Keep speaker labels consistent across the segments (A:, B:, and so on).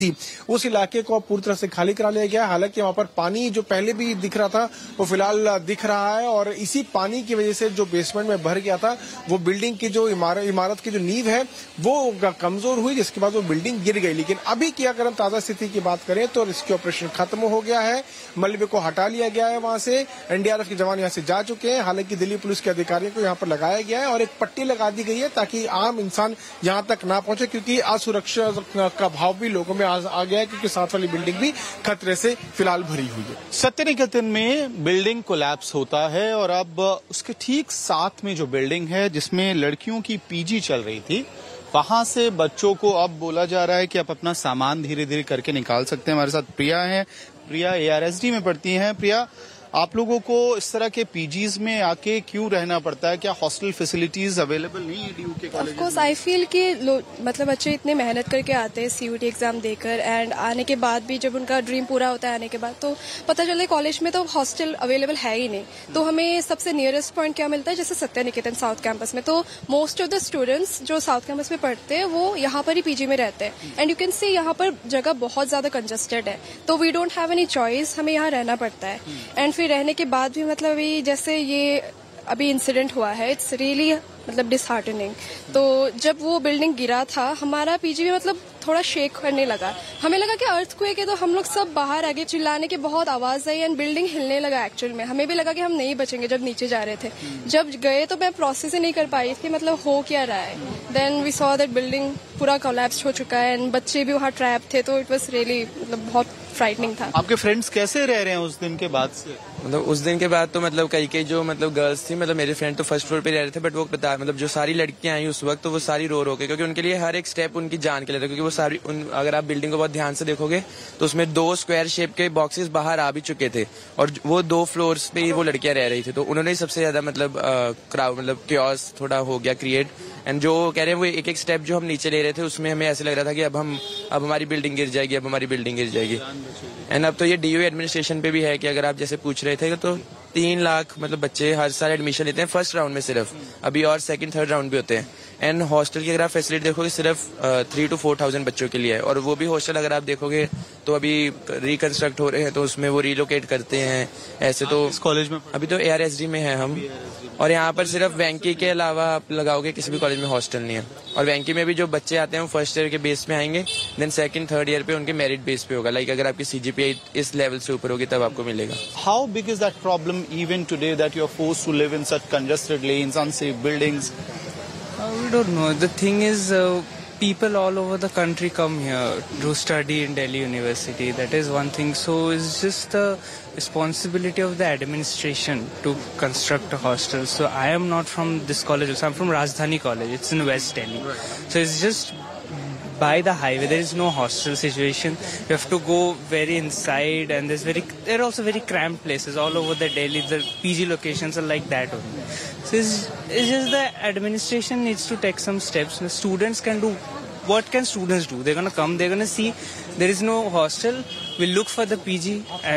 A: उस इलाके को पूरी तरह से खाली करा लिया गया। हालांकि वहां पर पानी जो पहले भी दिख रहा था वो फिलहाल दिख रहा है और इसी पानी की वजह से जो बेसमेंट में भर गया था वो बिल्डिंग की जो इमारत की जो नींव है वो कमजोर हुई, जिसके बाद वो बिल्डिंग गिर गई। लेकिन अभी की अगर हम ताजा स्थिति की बात करें तो रेस्क्यू ऑपरेशन खत्म हो गया है, मलबे को हटा लिया गया है, वहां से एनडीआरएफ के जवान यहां से जा चुके हैं। हालांकि दिल्ली पुलिस के अधिकारियों को यहां पर लगाया गया है और एक पट्टी लगा दी गई है ताकि आम इंसान यहां तक ना पहुंचे, क्योंकि असुरक्षा का भाव भी लोगों में आ गया है, क्योंकि साथ वाली बिल्डिंग भी खतरे से फिलहाल भरी हुई है।
B: सत्यनिकेतन में बिल्डिंग कोलैप्स होता है और अब उसके ठीक साथ में जो बिल्डिंग है जिसमें लड़कियों की पीजी चल रही थी, वहां से बच्चों को अब बोला जा रहा है कि आप अपना सामान धीरे धीरे करके निकाल सकते हैं। हमारे साथ प्रिया है। प्रिया ARSD में पढ़ती हैं। प्रिया, आप लोगों को इस तरह के पीजीज में आके क्यों रहना पड़ता है? क्या हॉस्टल फैसिलिटीज अवेलेबल नहीं है डीयू के कॉलेज में?
C: ऑफ कोर्स आई फील कि मतलब बच्चे इतने मेहनत करके आते हैं CUET एग्जाम देकर, एंड आने के बाद भी जब उनका ड्रीम पूरा होता है आने के बाद तो पता चले कॉलेज में तो हॉस्टल अवेलेबल है ही नहीं। तो हमें सबसे नियरेस्ट पॉइंट क्या मिलता है, जैसे सत्यनिकेतन साउथ कैंपस में, तो मोस्ट ऑफ द स्टूडेंट्स जो साउथ कैंपस में पढ़ते हैं वो यहाँ पर ही पीजी में रहते हैं। एंड यू कैन सी यहाँ पर जगह बहुत ज्यादा कंजस्टेड है, तो we don't have any choice, हमें यहाँ रहना पड़ता है। एंड फिर रहने के बाद भी मतलब जैसे ये अभी इंसिडेंट हुआ है, इट्स रियली मतलब डिसहार्टनिंग। तो जब वो बिल्डिंग गिरा था हमारा पीजी भी मतलब थोड़ा शेक करने लगा, हमें लगा कि अर्थक्वेक है, तो हम लोग सब बाहर आगे चिल्लाने की बहुत आवाज आई एंड बिल्डिंग हिलने लगा। एक्चुअल में हमें भी लगा कि हम नहीं बचेंगे जब नीचे जा रहे थे। जब गए तो मैं प्रोसेस ही नहीं कर पाई थी मतलब हो क्या रहा है। Then we saw that building पूरा कोलैप्स हो चुका है एंड बच्चे भी वहाँ ट्रैप थे, तो इट वॉज रियली मतलब बहुत फ्राइटनिंग था।
B: आपके फ्रेंड्स कैसे रह रहे हैं उस दिन के बाद से?
D: मतलब उस दिन के बाद तो मतलब कई जो मतलब गर्ल्स थी, मतलब मेरे फ्रेंड तो फर्स्ट फ्लोर पे रह रहे थे, बट वो बता मतलब जो सारी लड़कियां आई उस वक्त तो वो सारी रो के, क्योंकि उनके लिए हर एक स्टेप उनकी जान के लिए था। क्योंकि वो सारी अगर आप बिल्डिंग को बहुत ध्यान से देखोगे तो उसमें 2 स्क्वायर शेप के बॉक्सेस बाहर आ भी चुके थे और वो 2 फ्लोर्स पे ही वो लड़कियां रह रही थी। तो उन्होंने सबसे ज्यादा मतलब क्राउड मतलब क्योस थोड़ा हो गया क्रिएट। एंड जो कह रहे हैं वो एक स्टेप जो हम नीचे ले रहे थे उसमें हमें ऐसे लग रहा था कि अब हमारी बिल्डिंग गिर जाएगी, अब हमारी बिल्डिंग गिर जाएगी। एंड अब तो ये DU एडमिनिस्ट्रेशन पे भी है कि अगर आप जैसे पूछ रहे थे तो 3 लाख मतलब बच्चे हर साल एडमिशन लेते हैं फर्स्ट राउंड में सिर्फ, अभी और सेकंड थर्ड राउंड भी होते हैं। एंड हॉस्टल की अगर आप फैसिलिटी देखोगे सिर्फ 3 to 4,000 बच्चों के लिए है, और वो भी हॉस्टल अगर आप देखोगे तो अभी रिकंस्ट्रक्ट हो रहे हैं तो उसमें वो रिलोकेट करते हैं। ऐसे तो
B: इस कॉलेज में
D: अभी तो ARSD में है हम, और यहाँ पर सिर्फ वेंकी के अलावा आप लगाओगे किसी भी कॉलेज में हॉस्टल नहीं है। और वेंकी में भी जो बच्चे आते हैं वो फर्स्ट ईयर के बेस पे आएंगे, देन सेकंड थर्ड ईयर पे उनके मेरिट बेस पे होगा। लाइक अगर आपकी CGPA इस लेवल से ऊपर होगी तब आपको मिलेगा।
B: How big is that problem even today that you are forced to live in such congested lens, unsafe buildings?
E: We don't know. The thing is, people all over the country come here to study in Delhi University. That is one thing. So it's just the responsibility of the administration to construct a hostel. So I am not from this college. So I'm from Rajdhani College. It's in West Delhi. So it's just by the highway. There is no hostel situation. You have to go very inside, and there are also very cramped places all over the Delhi. The PG locations are like that only. So it's just the administration needs to take some steps. The students can do. What can students do? They're gonna come. They're gonna see there is no hostel. We'll look for the PG,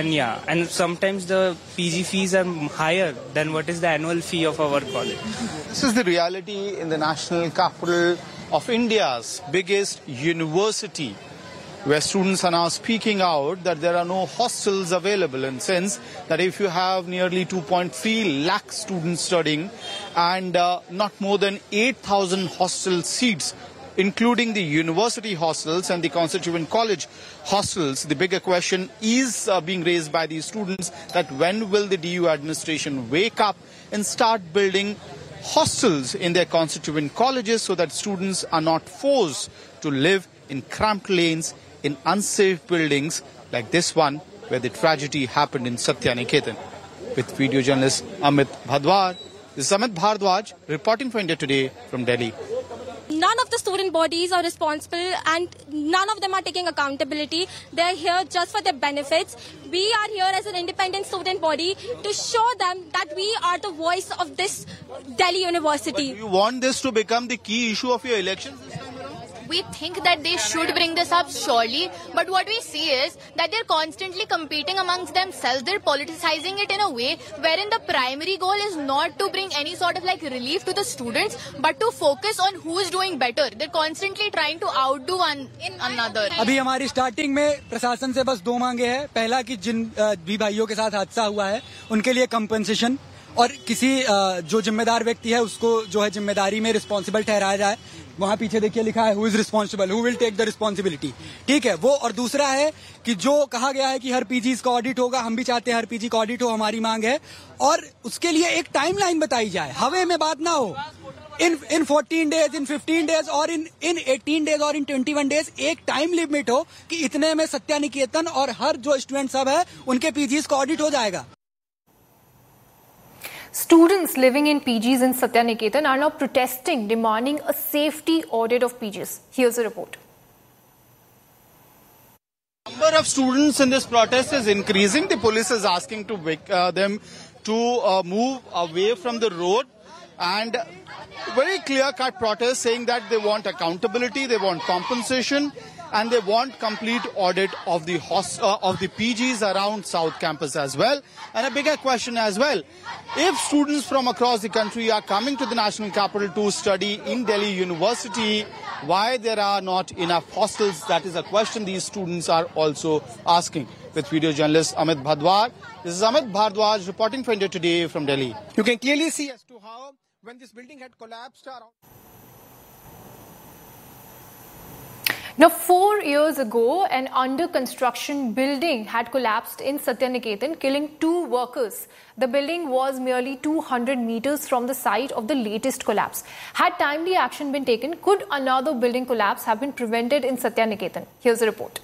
E: and sometimes the PG fees are higher than what is the annual fee of our college.
B: This is the reality in the national capital of India's biggest university, where students are now speaking out that there are no hostels available, in the sense that if you have nearly 2.3 lakh students studying and not more than 8,000 hostel seats, including the university hostels and the constituent college hostels, the bigger question is being raised by these students that when will the DU administration wake up and start building hostels in their constituent colleges so that students are not forced to live in cramped lanes in unsafe buildings like this one where the tragedy happened in Satyaniketan. With video journalist Amit Bhardwaj, this is Amit Bhardwaj reporting for India Today from Delhi.
F: None of the student bodies are responsible and none of them are taking accountability. They're here just for their benefits. We are here as an independent student body to show them that we are the voice of this Delhi University.
B: But do you want this to become the key issue of your elections this time around?
G: we think that they should bring this up, surely, but what we see is that they're constantly competing amongst themselves. They're politicizing it in a way wherein the primary goal is not to bring any sort of like relief to the students, but to focus on who's doing better. They're constantly trying to outdo one another.
H: अभी हमारी starting में प्रशासन से बस 2 मांगे हैं. पहला कि जिन भी भाइयों के साथ हादसा हुआ है उनके लिए कंपनसेशन, और किसी जो जिम्मेदार व्यक्ति है उसको जो है जिम्मेदारी में रिस्पॉन्सिबल ठहराया जाए. वहां पीछे देखिए लिखा है who is responsible, who will take the responsibility. ठीक है वो. और दूसरा है कि जो कहा गया है कि हर पीजी का ऑडिट होगा, हम भी चाहते हैं हर पीजी का ऑडिट हो, हमारी मांग है. और उसके लिए एक टाइमलाइन बताई जाए, हवे में बात ना हो. इन 14 days, इन 15 days और इन 18 days और इन 21 days एक टाइम लिमिट हो कि इतने में सत्यानिकेतन और हर जो स्टूडेंट सब है उनके पीजीज का ऑडिट हो जाएगा.
I: Students living in PGs in Satyaniketan are now protesting, demanding a safety audit of PGs. Here's a report.
B: Number of students in this protest is increasing. The police is asking to them to move away from the road, and very clear-cut protest saying that they want accountability, they want compensation, and they want complete audit of the PGs around South Campus as well. And a bigger question as well, if students from across the country are coming to the national capital to study in Delhi University, why there are not enough hostels? That is a question these students are also asking. With video journalist Amit Bhardwaj, this is Amit Bhardwaj reporting for India Today from Delhi.
A: You can clearly see as to how when this building had collapsed around...
I: Now, 4 years ago, an under-construction building had collapsed in Satyaniketan, killing 2 workers. The building was merely 200 meters from the site of the latest collapse. Had timely action been taken, could another building collapse have been prevented in Satyaniketan? Here's a report.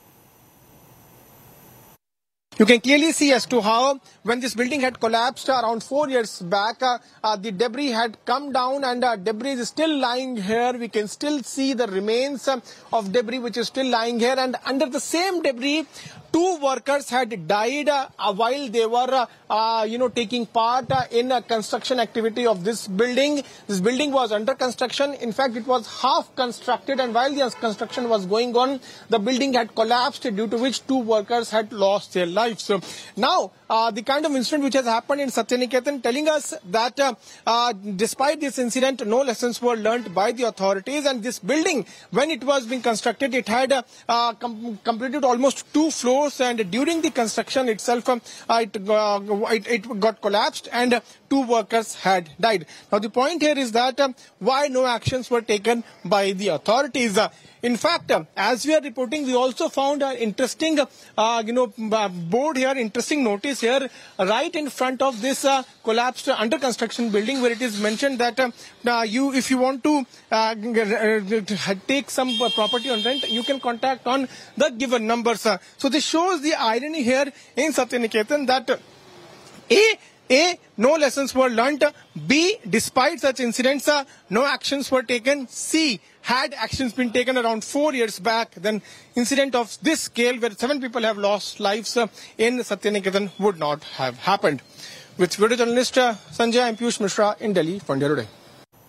A: You can clearly see as to how when this building had collapsed around 4 years back, the debris had come down, and debris is still lying here. We can still see the remains of debris which is still lying here, and under the same debris, 2 workers had died while they were taking part in a construction activity of this building. This building was under construction. In fact, it was half constructed, and while the construction was going on, the building had collapsed, due to which 2 workers had lost their lives. So now, the kind of incident which has happened in Satyaniketan telling us that despite this incident, no lessons were learnt by the authorities, and this building, when it was being constructed, it had completed almost 2 floors, and during the construction itself, it got collapsed and 2 workers had died. Now the point here is that why no actions were taken by the authorities. In fact, as we are reporting, we also found an interesting board here, interesting notice here, right in front of this collapsed under construction building, where it is mentioned that if you want to take some property on rent, you can contact on the given numbers. So this shows the irony here in Satyaniketan that A, no lessons were learnt. B, despite such incidents, no actions were taken. C, had actions been taken around 4 years back, then incident of this scale where 7 people have lost lives in Satyaniketan would not have happened. With video journalist Sanjay, I'm Piyush Mishra in Delhi for India Today.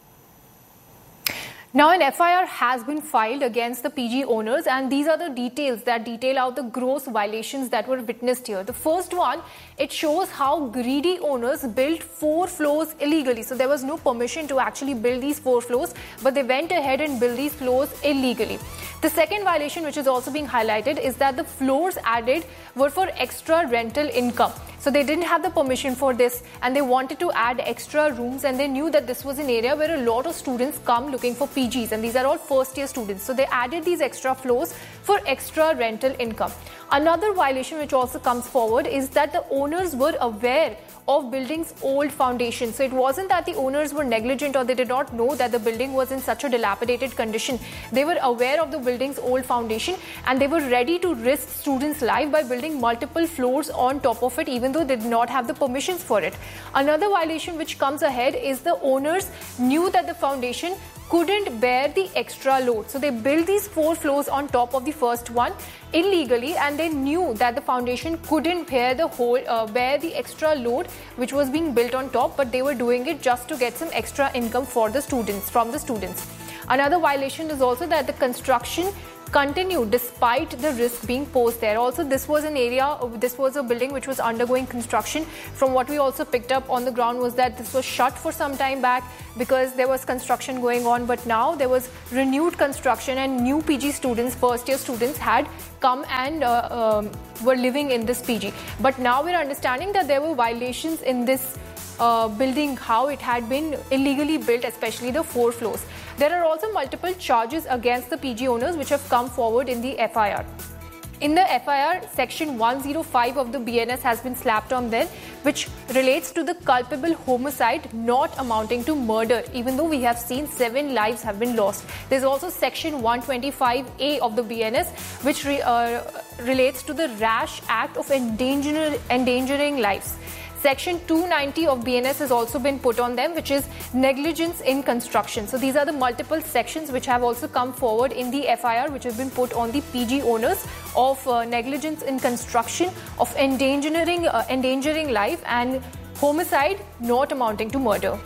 I: Now, an FIR has been filed against the PG owners, and these are the details that detail out the gross violations that were witnessed here. The first one, it shows how greedy owners built 4 floors illegally. So there was no permission to actually build these 4 floors, but they went ahead and built these floors illegally. The second violation, which is also being highlighted, is that the floors added were for extra rental income. So they didn't have the permission for this, and they wanted to add extra rooms, and they knew that this was an area where a lot of students come looking for PGs, and these are all first-year students. So they added these extra floors for extra rental income. Another violation which also comes forward is that the owners were aware of building's old foundation. So it wasn't that the owners were negligent or they did not know that the building was in such a dilapidated condition. They were aware of the building's old foundation, and they were ready to risk students' life by building multiple floors on top of it, even though they did not have the permissions for it. Another violation which comes ahead is the owners knew that the foundation couldn't bear the extra load. So they built these 4 floors on top of the first one illegally, and they knew that the foundation couldn't bear the extra load which was being built on top, but they were doing it just to get some extra income for the students, from the students. Another violation is also that the construction continued despite the risk being posed there. Also, this was a building which was undergoing construction. From what we also picked up on the ground was that this was shut for some time back because there was construction going on, but now there was renewed construction and new PG students, first year students had come and were living in this PG. But now we're understanding that there were violations in this building, how it had been illegally built, especially the 4 floors. There are also multiple charges against the PG owners which have come forward in the FIR. In the FIR, section 105 of the BNS has been slapped on them, which relates to the culpable homicide not amounting to murder, even though we have seen 7 lives have been lost. There's also section 125A of the BNS, which relates to the rash act of endangering lives. Section 290 of BNS has also been put on them, which is negligence in construction. So these are the multiple sections which have also come forward in the FIR, which have been put on the PG owners of negligence in construction, of endangering life, and homicide not amounting to murder.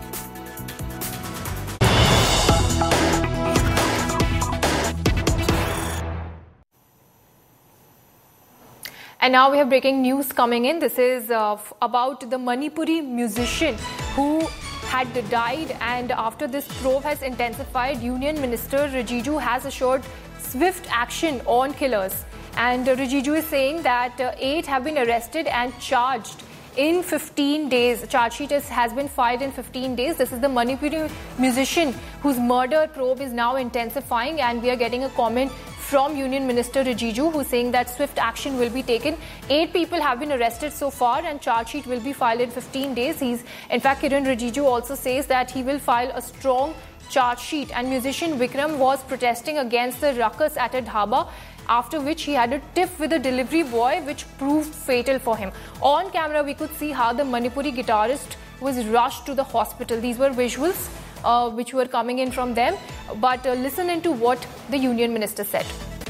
I: And now we have breaking news coming in. This is about the Manipuri musician who had died, and after this probe has intensified, Union Minister Rijiju has assured swift action on killers. And Rijiju is saying that 8 have been arrested and charged in 15 days. Charge sheet has been filed in 15 days. This is the Manipuri musician whose murder probe is now intensifying, and we are getting a comment from Union Minister Rijiju, who's saying that swift action will be taken. 8 people have been arrested so far, and charge sheet will be filed in 15 days. In fact, Kiran Rijiju also says that he will file a strong charge sheet. And musician Vikram was protesting against the ruckus at a dhaba, after which he had a tiff with a delivery boy, which proved fatal for him. On camera, we could see how the Manipuri guitarist was rushed to the hospital. These were visuals which were coming in from them. But listen into what the Union Minister said.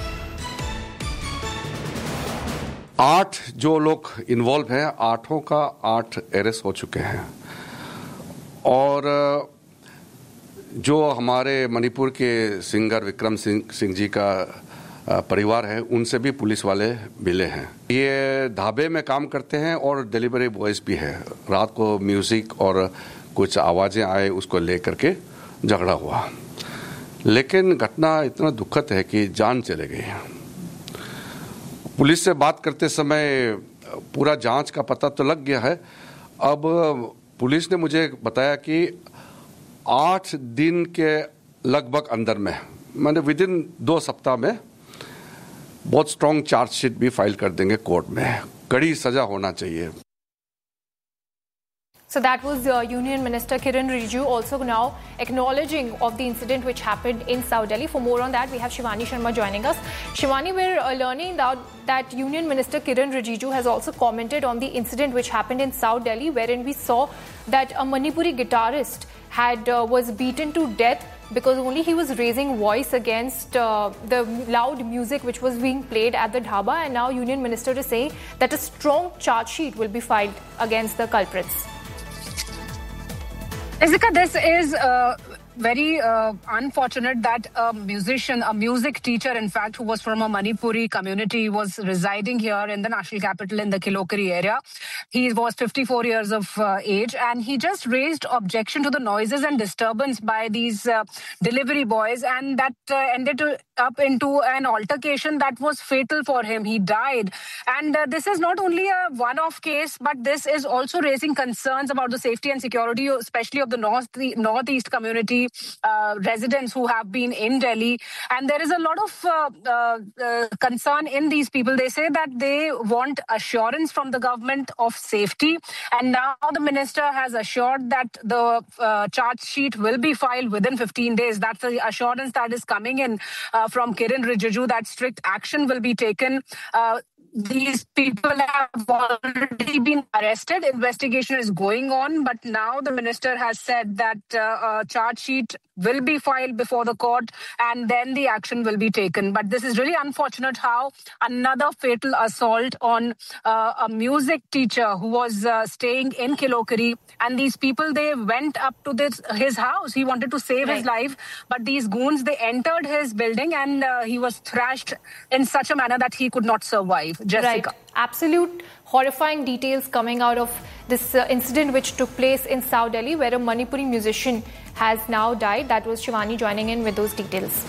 J: 8 जो लोग involve हैं, 8 का 8 arrest हो चुके हैं, और जो हमारे मणिपुर के सिंगर विक्रम सिंह जी का परिवार है, उनसे भी पुलिस वाले मिले हैं। ये ढाबे में काम करते हैं और डिलीवरी बॉयज भी है। रात को म्यूजिक और कुछ आवाजें आए, उसको लेकर के झगड़ा हुआ, लेकिन घटना इतना दुखद है कि जान चले गई। पुलिस से बात करते समय पूरा जांच का पता तो लग गया है। अब पुलिस ने मुझे बताया कि 8 दिन के लगभग अंदर में, मैंने विद इन 2 सप्ताह में बहुत स्ट्रॉन्ग चार्जशीट भी फाइल कर देंगे कोर्ट में। कड़ी सजा होना चाहिए।
I: So that was Union Minister Kiran Rijiju also now acknowledging of the incident which happened in South Delhi. For more on that, we have Shivani Sharma joining us. Shivani, we're learning that Union Minister Kiran Rijiju has also commented on the incident which happened in South Delhi, wherein we saw that a Manipuri guitarist was beaten to death because only he was raising voice against the loud music which was being played at the dhaba. And now Union Minister is saying that a strong charge sheet will be filed against the culprits.
K: Isika, this is very unfortunate that a musician, a music teacher, in fact, who was from a Manipuri community, was residing here in the national capital in the Kilokeri area. He was 54 years of age, and he just raised objection to the noises and disturbance by these delivery boys, and that ended up into an altercation that was fatal for him. He died. And this is not only a one-off case, but this is also raising concerns about the safety and security, especially of the northeast community residents who have been in Delhi. And there is a lot of concern in these people. They say that they want assurance from the government of safety. And now the minister has assured that the charge sheet will be filed within 15 days. That's the assurance that is coming in from Kiran Rijiju, that strict action will be taken. These people have already been arrested. Investigation is going on, but now the minister has said that a charge sheet will be filed before the court and then the action will be taken. But this is really unfortunate how another fatal assault on a music teacher who was staying in Kilokeri, and these people, they went up to his house. He wanted to save his life, but these goons, they entered his building and he was thrashed in such a manner that he could not survive. Jessica.
I: Right. Absolute horrifying details coming out of this incident which took place in South Delhi, where a Manipuri musician has now died. That was Shivani joining in with those details.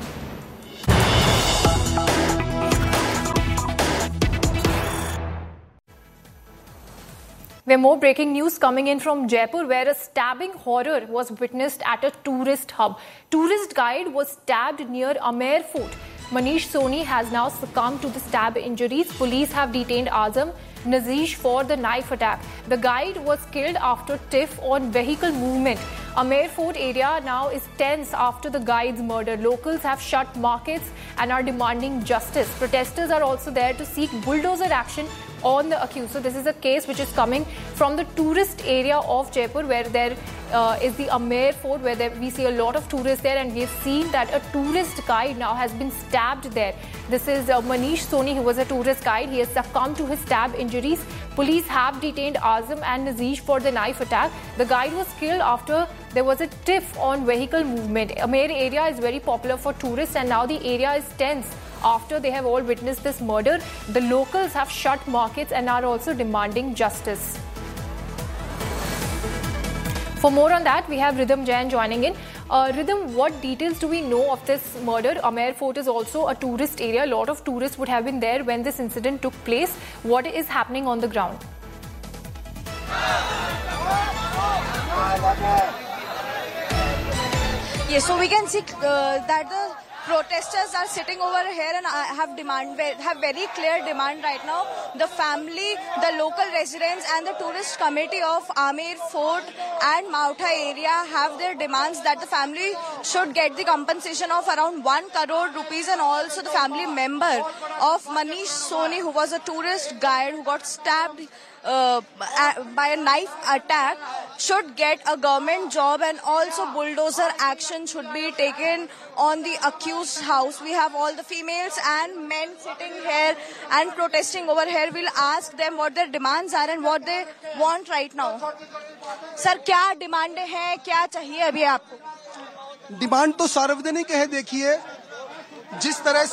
I: We have more breaking news coming in from Jaipur, where a stabbing horror was witnessed at a tourist hub. Tourist guide was stabbed near Amer Fort. Manish Soni has now succumbed to the stab injuries. Police have detained Azam Nazish for the knife attack. The guide was killed after tiff on vehicle movement. Amer Fort area now is tense after the guide's murder. Locals have shut markets and are demanding justice. Protesters are also there to seek bulldozer action on the accused. So this is a case which is coming from the tourist area of Jaipur, where there is the Amer Fort, where we see a lot of tourists there, and we have seen that a tourist guide now has been stabbed there. This is Manish Soni, who was a tourist guide. He has succumbed to his stab injuries. Police have detained Azam and Nazish for the knife attack. The guide was killed after there was a tiff on vehicle movement. Amer area is very popular for tourists, and now the area is tense after they have all witnessed this murder. The locals have shut markets and are also demanding justice. For more on that, we have Rhythm Jain joining in. Rhythm, what details do we know of this murder? Amer Fort is also a tourist area. A lot of tourists would have been there when this incident took place. What is happening on the ground?
L: Yes, so we can see that the protesters are sitting over here and have very clear demand right now. The family, the local residents and the tourist committee of Amer Fort and Mautha area have their demands that the family should get the compensation of around 1 crore rupees, and also the family member of Manish Soni, who was a tourist guide who got stabbed by a knife attack, should get a government job, and also bulldozer action should be taken on the accused house. We have all the females and men sitting here and protesting over here. We'll ask them what their demands are and what they want right now. Sir, क्या demand है, क्या चाहिए अभी आपको?
M: Demand तो सार्वजनिक है. देखिए, जिस तरह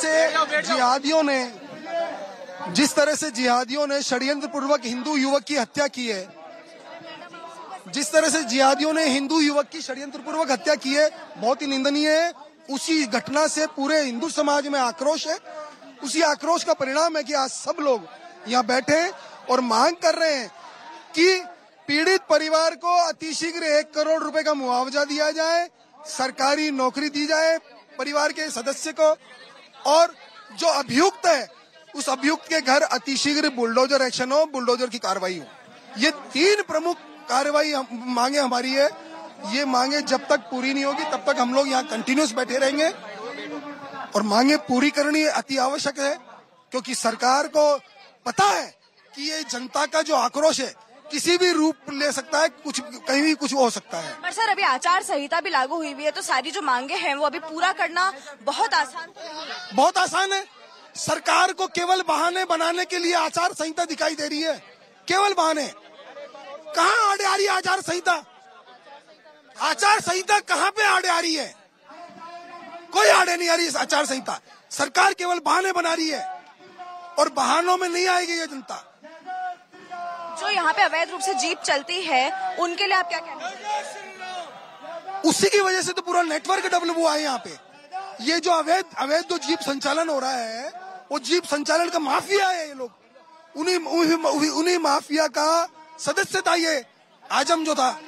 M: से जिहादियों ने षड्यंत्र पूर्वक हिंदू युवक की हत्या की है, जिस तरह से जिहादियों ने हिंदू युवक की षड्यंत्र पूर्वक हत्या की है, बहुत ही निंदनीय है. उसी घटना से पूरे हिंदू समाज में आक्रोश है. उसी आक्रोश का परिणाम है कि आज सब लोग यहाँ बैठे और मांग कर रहे हैं कि पीड़ित परिवार को अतिशीघ्र 1 करोड़ रुपए का मुआवजा दिया जाए, सरकारी नौकरी दी जाए परिवार के सदस्य को, और जो अभियुक्त है उस अभियुक्त के घर अतिशीघ्र बुलडोजर एक्शन हो, बुलडोजर की कार्रवाई हो. ये 3 प्रमुख कार्रवाई मांगे हमारी है. ये मांगे जब तक पूरी नहीं होगी तब तक हम लोग यहाँ कंटिन्यूस बैठे रहेंगे, और मांगे पूरी करनी अति आवश्यक है, क्योंकि सरकार को पता है कि ये जनता का जो आक्रोश है किसी भी रूप ले सकता है, कुछ कहीं भी कुछ हो सकता है.
L: पर सर, अभी आचार संहिता भी लागू हुई हुई है, तो सारी जो मांगे हैं वो अभी पूरा करना बहुत आसान तो नहीं है.
M: बहुत आसान है. सरकार को केवल बहाने बनाने के लिए आचार संहिता दिखाई दे रही है. केवल बहाने. कहाँ आड़े आ रही है आचार संहिता? आचार संहिता कहाँ पे आड़े आ रही है? कोई आड़े नहीं आ रही है आचार संहिता. सरकार केवल बहाने बना रही है, और बहानों में नहीं आएगी ये जनता.
L: जो यहाँ पे अवैध रूप से जीप चलती है, उनके लिए आप क्या कहना है?
M: उसी की वजह से तो पूरा नेटवर्क डेवलप हुआ है यहाँ पे. ये जो अवैध जो जीप संचालन हो रहा है, वो जीप संचालन का माफिया है ये लोग. उन्हीं माफिया का सदस्य था ये आजम जो था.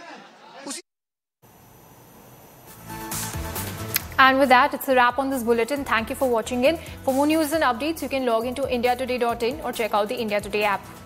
I: And with that, it's a wrap on this bulletin. Thank you for watching in. For more news and updates, you can log into indiatoday.in or check out the India Today app.